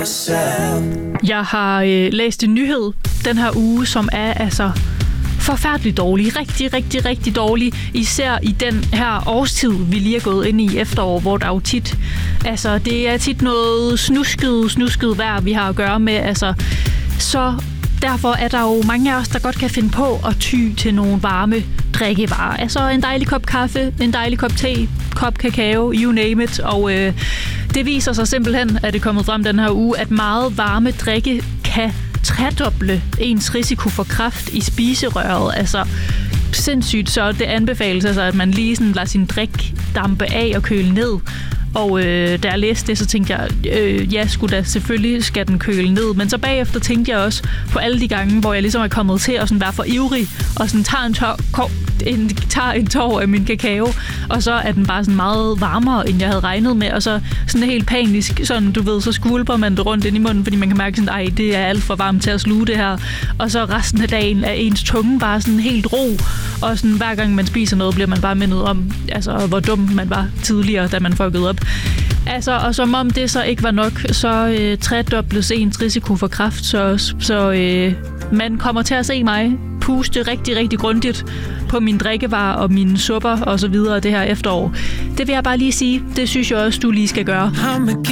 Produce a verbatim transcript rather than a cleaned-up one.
Jeg har øh, læst en nyhed den her uge, som er altså forfærdeligt dårlig. Rigtig, rigtig, rigtig dårlig. Især i den her årstid, vi lige er gået ind i efterår, hvor der jo tit... Altså, det er tit noget snusket, snusket vejr, vi har at gøre med. Altså, så derfor er der jo mange af os, der godt kan finde på at ty til nogle varme drikkevarer. Altså en dejlig kop kaffe, en dejlig kop te, kop kakao, you name it. Og øh, det viser sig simpelthen, at det er kommet frem den her uge, at meget varme drikke kan tredoble ens risiko for kræft i spiserøret. Altså sindssygt, så det anbefales altså, at man lige sådan lader sin drik dampe af og køle ned. Og øh, da jeg læste det, så tænkte jeg, øh, ja, skulle da selvfølgelig skal den køle ned. Men så bagefter tænkte jeg også på alle de gange, hvor jeg ligesom er kommet til at sådan være for ivrig, og sådan tager en, tår, ko, en, tager en tår af min kakao, og så er den bare sådan meget varmere, end jeg havde regnet med. Og så sådan helt panisk, sådan du ved, så skvulper man det rundt ind i munden, fordi man kan mærke sådan, ej, det er alt for varmt til at sluge det her. Og så resten af dagen er ens tunge bare sådan helt ro, og sådan hver gang man spiser noget, bliver man bare mindet om, altså hvor dum man var tidligere, da man fuckede op. Altså, og som om det så ikke var nok, så øh, tredobles ens risiko for kræft, så, så øh, man kommer til at se mig puste rigtig, rigtig grundigt på mine drikkevarer og mine supper og så videre det her efterår. Det vil jeg bare lige sige, det synes jeg også, du lige skal gøre.